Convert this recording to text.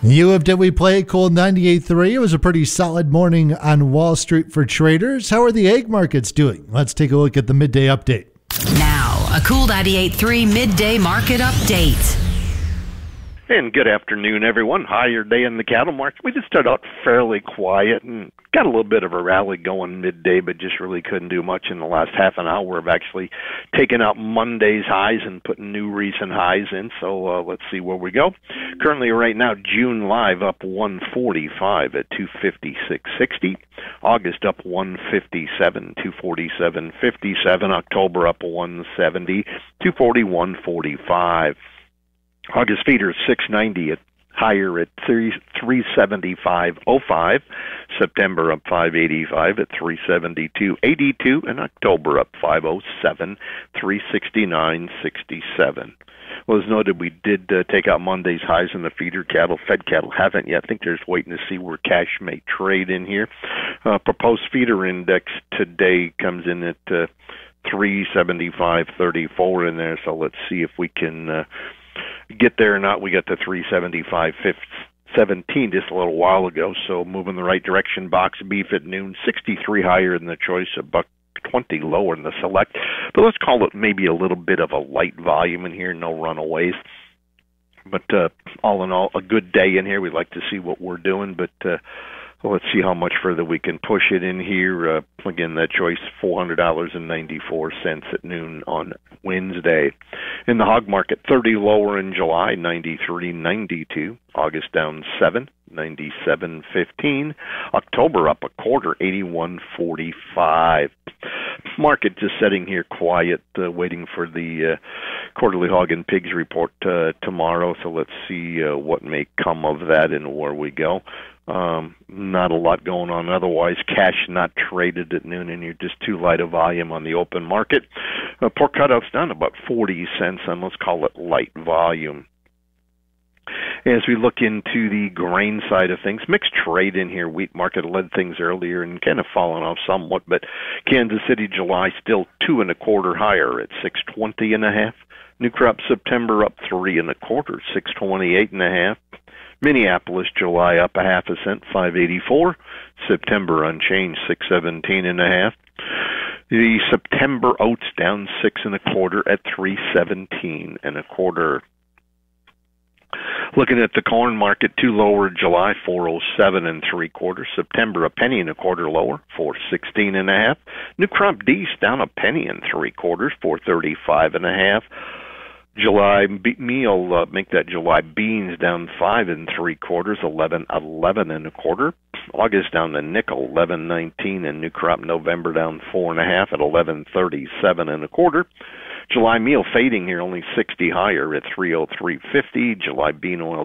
You have We Play Cool 98.3. It was a pretty solid morning on Wall Street for traders. How are the egg markets doing? Let's take a look at the midday update. Now, a Cool 98.3 midday market update. And good afternoon, everyone. Higher day in the cattle market. We just started out fairly quiet and got a little bit of a rally going midday, but just really couldn't do much in the last half an hour. We've actually taken out Monday's highs and put new recent highs in, so let's see where we go. Currently, right now, June live up 145 at 256.60. August up 157, 247.57. October up 170, 241.45. August feeder 690 at higher at 375.05. September up 585 at 372.82, and October up 507, 369.67. Well, as noted, we did take out Monday's highs in the feeder cattle. Fed cattle haven't yet. I think they're just waiting to see where cash may trade in here. Proposed feeder index today comes in at 375.34 in there, so let's see if we can get there or not. We got to 375.17 just a little while ago, so moving the right direction. Box beef at noon, 63 higher in the choice, $1.20 lower in the select, but let's call it maybe a little bit of a light volume in here, no runaways. But all in all, a good day in here. We'd like to see what we're doing, but let's see how much further we can push it in here. Again, that choice, $400.94 at noon on Wednesday. In the hog market, 30 lower in July, 93.92. August down 7, 97.15. October up a quarter, 81.45. Market just sitting here quiet, waiting for the quarterly hog and pigs report tomorrow. So let's see what may come of that and where we go. Not a lot going on otherwise. Cash not traded at noon, and you're just too light a volume on the open market. Pork cutoff's down about 40 cents on, let's call it, light volume. As we look into the grain side of things, mixed trade in here. Wheat market led things earlier and kind of fallen off somewhat, but Kansas City July still 2 1/4 higher at 620.5. New crop September up 3 1/4, 628.5. Minneapolis July up 0.5 cent, 5.84. September unchanged, 617.5. The September oats down 6 1/4 at 317.25. Looking at the corn market, 2 lower July, 407 3/4. September a 1 1/4 lower, 416.5. New crop D's down a 1 3/4, 435.5. July meal, make that July beans down 5 3/4, 11.11 1/4. August down the nickel, 11.19, and new crop November down 4.5 at 11.37 1/4. July meal fading here, only 60 higher at 303.50. July bean oil